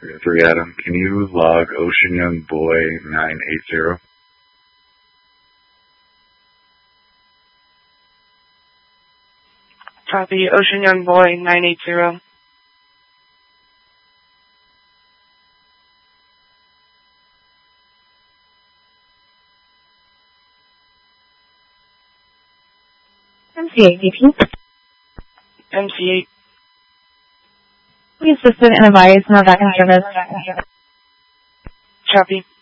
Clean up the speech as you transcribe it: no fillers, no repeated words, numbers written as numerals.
3 Adam, can you log Ocean Young Boy 980? Copy, Ocean Young Boy 980. MC8, VP. MC8. Please assist and advise, no back in service. Copy.